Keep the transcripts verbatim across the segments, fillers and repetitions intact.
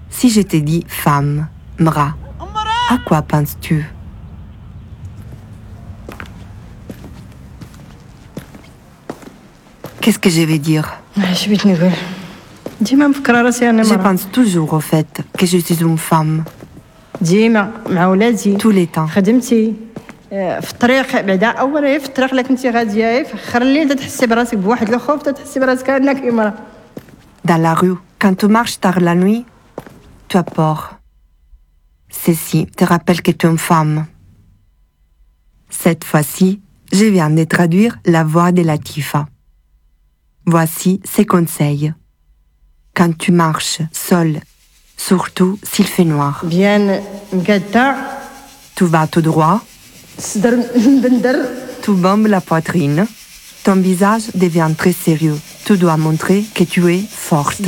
Si je te dis femme, mra, à quoi penses-tu? Qu'est-ce que je vais dire? Je pense toujours au fait que je suis une femme. Tous les temps. في الطريق بعدا اولا في الطريق اللي كنتي غاديه في اخر الليل تحسي براسك بواحد الخوف تحسي براسك كانك امراه. Dans la rue, quand tu marches tard la nuit, tu as peur. Ceci te rappelle que tu es une femme. Cette fois-ci, je viens de traduire la voix de Latifa. Voici ses conseils. Quand tu marches seul, surtout s'il fait noir, bien مقاده tu vas tout droit. Tu bombes la poitrine. Ton visage devient très sérieux. Tu dois montrer que tu es forte.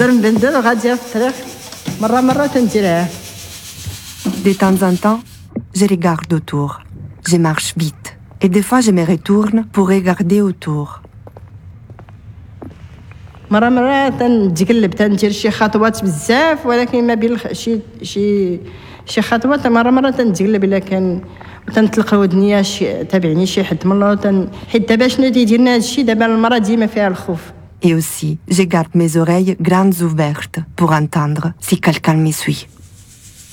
De temps en temps, je regarde autour. Je marche vite. Et des fois, je me retourne pour regarder autour. مرة مرة تنتقلب تندير شي خطوات بزاف ولكن ما بين شي شي شي خطوات مرة مرة تنتقلب الا كان تنطلق ودنيا شي تابعني شي حد من الله حيت دابا شنو تيديرنا هادشي دابا المرأة ديما فيها الخوف. Et aussi, je garde mes oreilles grandes ouvertes pour entendre si quelqu'un me suit.